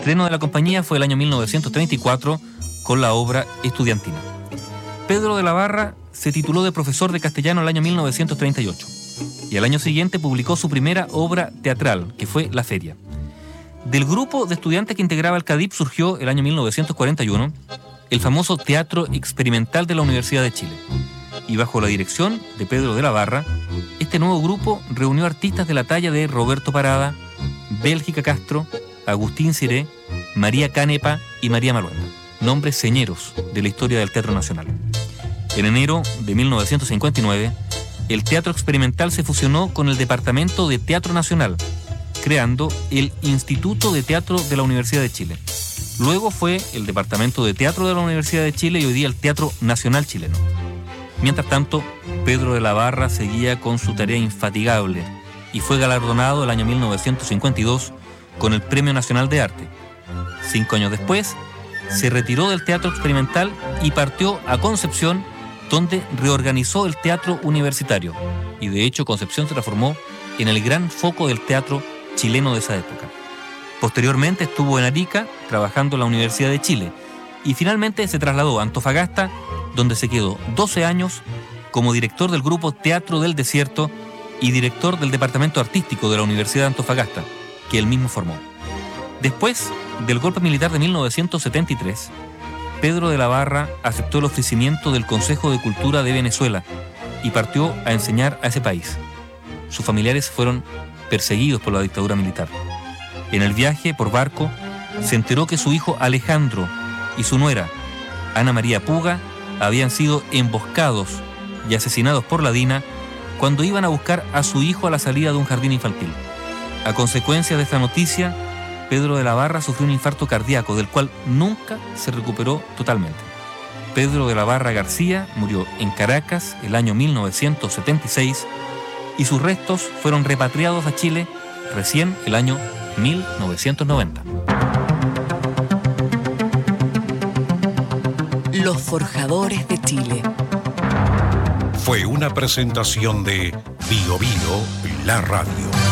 estreno de la compañía fue el año 1934 con la obra Estudiantina. Pedro de la Barra se tituló de profesor de castellano el año 1938 y al año siguiente publicó su primera obra teatral, que fue La Feria. Del grupo de estudiantes que integraba el CADIP surgió el año 1941 el famoso Teatro Experimental de la Universidad de Chile. Y bajo la dirección de Pedro de la Barra, este nuevo grupo reunió artistas de la talla de Roberto Parada, Bélgica Castro, Agustín Ciré, María Canepa y María Maluenda, nombres señeros de la historia del Teatro Nacional. En enero de 1959, el Teatro Experimental se fusionó con el Departamento de Teatro Nacional, creando el Instituto de Teatro de la Universidad de Chile. Luego fue el Departamento de Teatro de la Universidad de Chile y hoy día el Teatro Nacional Chileno. Mientras tanto, Pedro de la Barra seguía con su tarea infatigable y fue galardonado el año 1952 con el Premio Nacional de Arte. 5 años después, se retiró del Teatro Experimental y partió a Concepción, donde reorganizó el teatro universitario. Y de hecho, Concepción se transformó en el gran foco del teatro chileno de esa época. Posteriormente estuvo en Arica, trabajando en la Universidad de Chile, y finalmente se trasladó a Antofagasta, donde se quedó 12 años como director del grupo Teatro del Desierto y director del Departamento Artístico de la Universidad de Antofagasta, que él mismo formó. Después del golpe militar de 1973, Pedro de la Barra aceptó el ofrecimiento del Consejo de Cultura de Venezuela y partió a enseñar a ese país. Sus familiares fueron perseguidos por la dictadura militar. En el viaje por barco, se enteró que su hijo Alejandro y su nuera, Ana María Puga, habían sido emboscados y asesinados por la DINA cuando iban a buscar a su hijo a la salida de un jardín infantil. A consecuencia de esta noticia, Pedro de la Barra sufrió un infarto cardíaco, del cual nunca se recuperó totalmente. Pedro de la Barra García murió en Caracas el año 1976 y sus restos fueron repatriados a Chile recién el año 1990. Los Forjadores de Chile. Fue una presentación de Bio Bio, la radio.